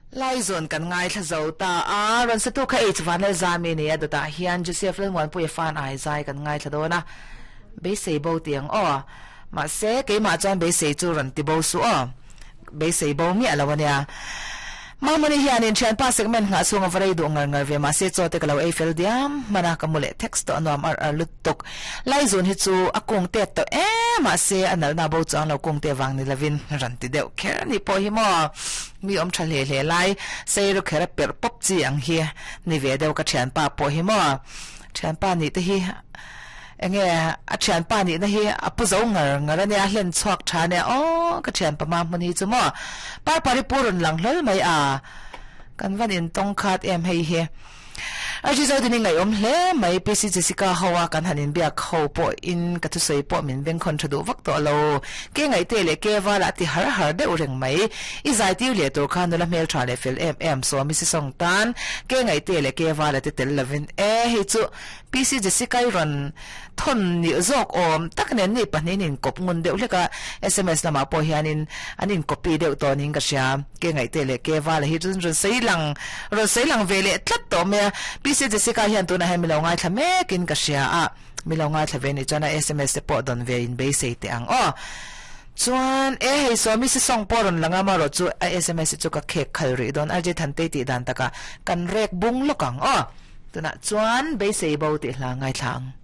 lai zon kan ngai thla zo ta a ron sa tu kha h van le zami ne da ta hian joseph len wan pui fan ai zai kan ngai thla do na be sei bo tiang o ma se ke ma chan be sei chu ron ti bo su o be sei bo mi ala wania ma mani hian in chan pa segment nga sunga varai do ngar ve ma se cho te kalo eiffel diam mana kamule text to anom ar lutok lai zon hi chu akong te to ma se anal na bo chang lo kong te wang ni lavin ran ti deu kher ni po hi mo mi om thale le lai sei ro khera per pop chi ang hi ni ve deu ka chan pa po hi mo chan pa ni te hi enge a chan pa ni na hi apu zo ngar ne a hlen chhuak tha ne o ka chan pa ma mani chu mo par pari purun lang hlal mai a kan van in tong khat em hei he a ji zo din ngai om hle mai pc jessica hawa kan hanin bia kho po in ka tu sei po min ben khon thadu vak to lo ke ngai te le ke wala ti har har de ureng mai i zai ti le to khan la mel tha le fel em so mi si song tan ke ngai te le ke wala ti tel lavin hi chu pc jessica ron thon ni zok om tak nen ni panin in kop ngun deuh leka sms lama po hianin anin copy deuh to ning ka sha ke ngai te le ke wala hi run sei lang vele tlat to me pc jessica hian tu na he milo ngai thame kin ka sha a milo ngai thave ni chana sms te po don ve in be sei te ang o chuan hei so mi si song poron langa ma ro chu sms chu ka khek khal ri don aje than te ti dan taka kan rek bung lokang o tuna chuan be sei bo ti hla ngai thlang